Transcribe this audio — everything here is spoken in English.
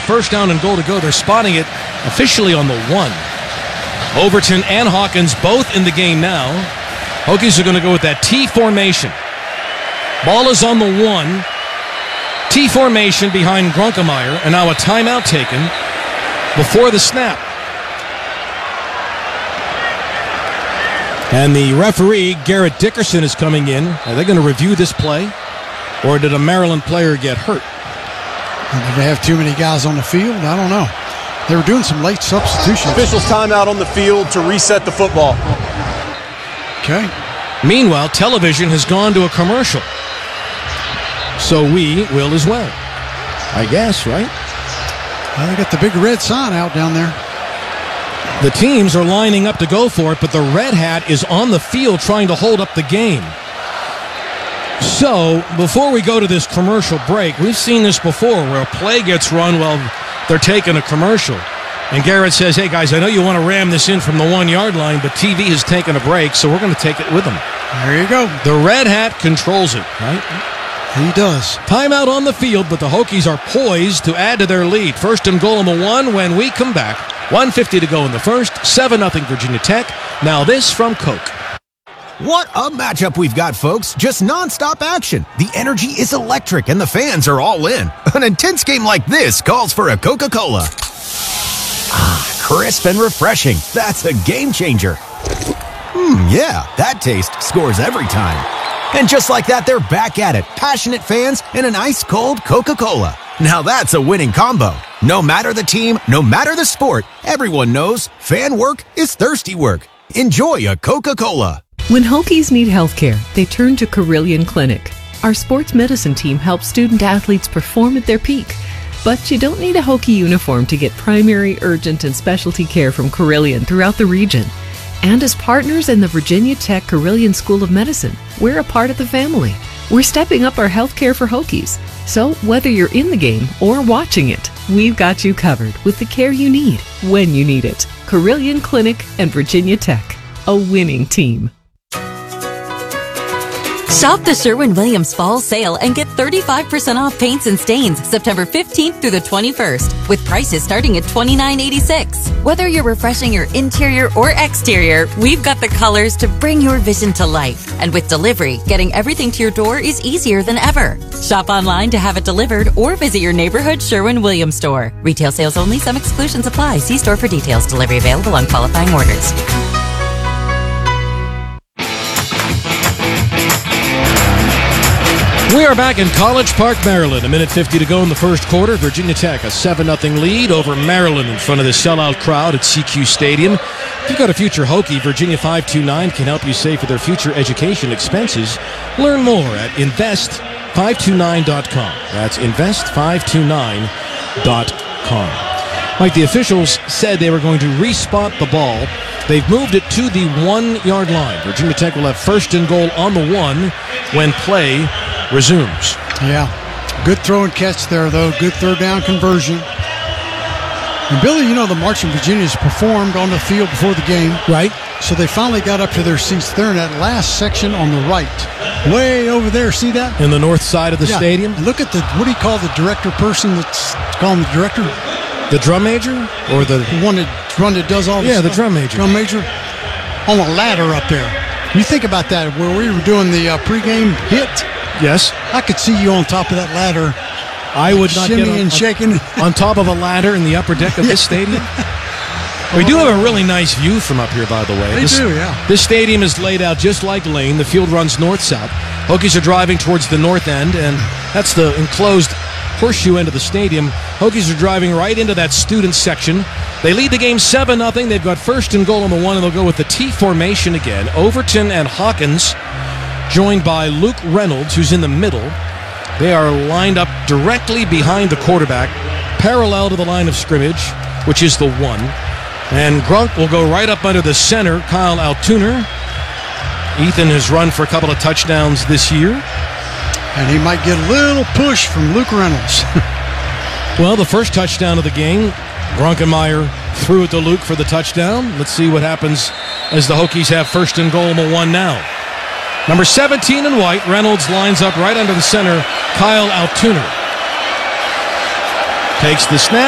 first down and goal to go. They're spotting it officially on the 1. Overton and Hawkins both in the game now. Hokies are going to go with that T formation. Ball is on the 1. T formation behind Grunkemeyer, and now a timeout taken before the snap. And the referee, Garrett Dickerson, is coming in. Are they going to review this play? Or did a Maryland player get hurt? Did they have too many guys on the field? I don't know. They were doing some late substitutions. Officials timeout on the field to reset the football. Okay. Meanwhile, television has gone to a commercial. So we will as well. I guess, right? Well, they got the big red sign out down there. The teams are lining up to go for it, but the Red Hat is on the field trying to hold up the game. So, before we go to this commercial break, we've seen this before where a play gets run while they're taking a commercial. And Garrett says, hey guys, I know you want to ram this in from the 1-yard line, but TV has taken a break, so we're going to take it with them. There you go. The Red Hat controls it, right? He does. Timeout on the field, but the Hokies are poised to add to their lead. First and goal on the 1 when we come back. 1:50 to go in the first. 7-0 Virginia Tech. Now this from Coke. What a matchup we've got, folks. Just nonstop action. The energy is electric and the fans are all in. An intense game like this calls for a Coca-Cola. Ah, crisp and refreshing. That's a game changer. Yeah, that taste scores every time. And just like that, they're back at it. Passionate fans and an ice-cold Coca-Cola. Now that's a winning combo. No matter the team, no matter the sport, everyone knows fan work is thirsty work. Enjoy a Coca-Cola. When Hokies need healthcare, they turn to Carilion Clinic. Our sports medicine team helps student athletes perform at their peak. But you don't need a Hokie uniform to get primary, urgent, and specialty care from Carilion throughout the region. And as partners in the Virginia Tech Carilion School of Medicine, we're a part of the family. We're stepping up our healthcare for Hokies. So whether you're in the game or watching it, we've got you covered with the care you need when you need it. Carilion Clinic and Virginia Tech, a winning team. Shop the Sherwin-Williams Fall Sale and get 35% off paints and stains September 15th through the 21st, with prices starting at $29.86. Whether you're refreshing your interior or exterior, we've got the colors to bring your vision to life. And with delivery, getting everything to your door is easier than ever. Shop online to have it delivered or visit your neighborhood Sherwin-Williams store. Retail sales only. Some exclusions apply. See store for details. Delivery available on qualifying orders. We are back in College Park, Maryland. 1:50 to go in the first quarter. Virginia Tech, a 7-0 lead over Maryland in front of the sellout crowd at CQ Stadium. If you've got a future Hokie, Virginia 529 can help you save for their future education expenses. Learn more at invest529.com. That's invest529.com. Like the officials said they were going to respot the ball. They've moved it to the 1-yard line. Virginia Tech will have first and goal on the 1 when play resumes. Yeah. Good throw and catch there, though. Good third down conversion. And Billy, you know the Marching Virginians performed on the field before the game. Right. So they finally got up to their seats. They're in that last section on the right. Way over there. See that? In the north side of the stadium? And look at the, what do you call the director person that's calling the director? The drum major? Or the one that does all this stuff? The drum major. Drum major? On a ladder up there. You think about that, where we were doing the pregame hit. Yes. I could see you on top of that ladder. I would not get and shaking on top of a ladder in the upper deck of this stadium. We do have a really nice view from up here, by the way. They do, yeah. This stadium is laid out just like Lane. The field runs north-south. Hokies are driving towards the north end, and that's the enclosed horseshoe end of the stadium. Hokies are driving right into that student section. They lead the game 7-0. They've got first and goal on the 1, and they'll go with the T formation again. Overton and Hawkins, joined by Luke Reynolds, who's in the middle. They are lined up directly behind the quarterback, parallel to the line of scrimmage, which is the 1. And Grunk will go right up under the center, Kyle Altuner. Ethan has run for a couple of touchdowns this year. And he might get a little push from Luke Reynolds. Well, the first touchdown of the game, Grunkemeyer threw it to Luke for the touchdown. Let's see what happens as the Hokies have first and goal on the 1 now. Number 17 in white, Reynolds lines up right under the center, Kyle Altuner. Takes the snap.